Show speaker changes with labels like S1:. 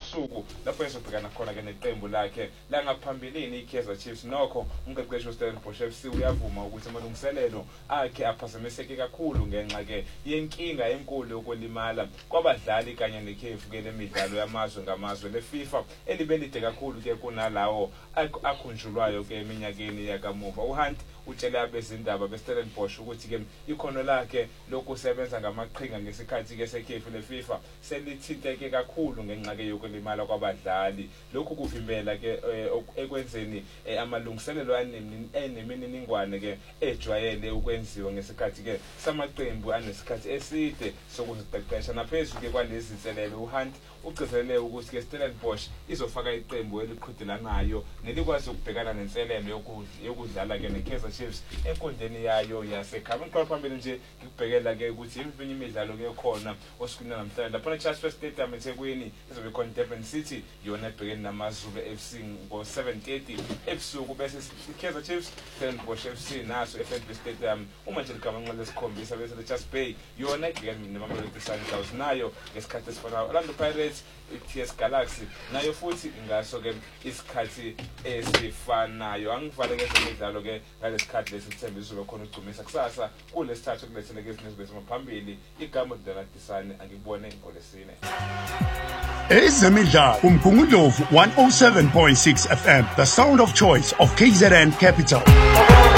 S1: ebusuku lapho ezobhekana khona ke neqembu lakhe la ngaphambilini iKaizer Chiefs. Nokho umqeqeshi weStellenbosch FC uyavuma ukuthi amalungiselelo akhe aphazamiseke kakhulu ngenxa ke yenkinga enkulu yokulimala kwabadlali kanye nekhefu ke lemidlalo yamazwe ngamazwe leFIFA elibelide kakhulu ke kunalawo akhunjulwayo ke eminyakeni yakamuva. uHunt utshela abezindaba beStellenbosch ukuthi ke ikhono lakhe lokusebenza ngamaqhinga ngesikhathi ke sekhefu leFIFA selithinteke kakhulu ngenxa ke yokulimala kwabadlali. Lokhu kuvimbela ke ekwenzeni amalungiselelo anemininingwane ke ejwayele ukwenziwa ngesikhathi ke samaqembu anesikhathi eside sokuziqeqesha. Naphezulu ke kwalezi zinselelo uHunt ugcizelele ukuthi ke Stellenbosch izofaka iqembu eliqhudelanayo nelikwazi ukubhekana nenselelo yokudlala ke neKaizer Chiefs enkundleni yayo yasekhaya. Ngiqala phambili nje ngikubhekela ke ukuthi imiphinyo imidlalo ke khona osukwini namhlanje lapha eChartwell Stadium eThekwini izobe khona Durban City yona ebhekene namaZulu FC ngo-7:30 ebusuku, bese iKaizer Chiefs Stellenbosch FC naso eFNB Stadium uma nje ligamanxa lesikhombisa, bese leCharles Bay yona ibhekene neMamelodi Sundowns nayo ngesikhathi esifanayo. Orlando Pirates iTS Galaxy nayo futhi ingaso ke isikhathi esifanayo. Angivale ke zemidlalo ke ngalesikhathi lesithemba izobe khona ugcumisa kusasa kulesithathu kulethele ke izinto zemaphambili igama uDanadisane angibone ngolesine.
S2: Ezemidlalo uMgungundlovu 107.6 FM, the sound of choice of KZN Capital.